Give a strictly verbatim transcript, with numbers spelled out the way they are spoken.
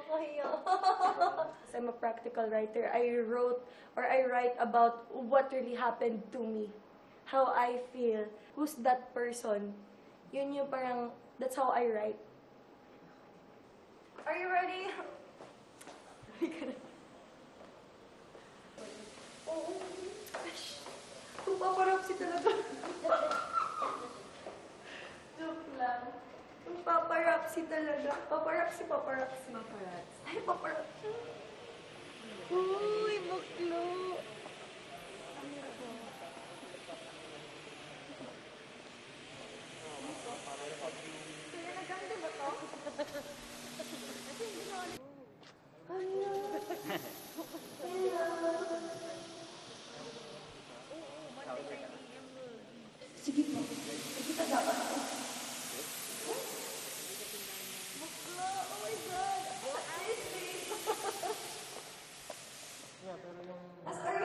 Kayo. I'm a practical writer. I wrote or I write about what really happened to me. How I feel. Who's that person? Yun yung parang, that's how I write. Are you ready? Oo. Paparapsi talaga. Joke lang. Paparapsi talaga. Paparapsi, paparapsi. Paparazzi. Ay, paparapsi. Uy, baklo. Kaya naganda ba to? Hello. Hello. Sige po. Kita dapat ako. Baklo, oh my God. As a